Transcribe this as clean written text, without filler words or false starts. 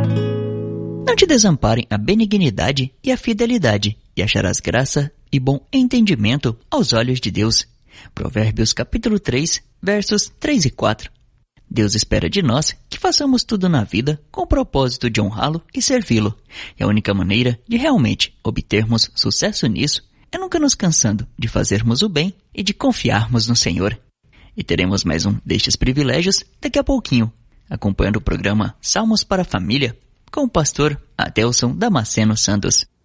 Não te desamparem a benignidade e a fidelidade, e acharás graça e bom entendimento aos olhos de Deus. Provérbios capítulo 3, versos 3 e 4. Deus espera de nós que façamos tudo na vida com o propósito de honrá-lo e servi-lo. E a única maneira de realmente obtermos sucesso nisso é nunca nos cansando de fazermos o bem e de confiarmos no Senhor. E teremos mais um destes privilégios daqui a pouquinho, acompanhando o programa Salmos para a Família, com o pastor Adelson Damasceno Santos.